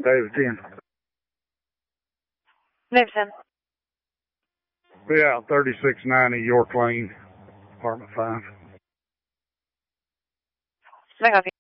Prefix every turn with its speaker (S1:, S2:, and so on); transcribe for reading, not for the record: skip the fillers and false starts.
S1: David 10.
S2: David 10.
S1: Be out 3690 York Lane, apartment 5.
S2: I copy.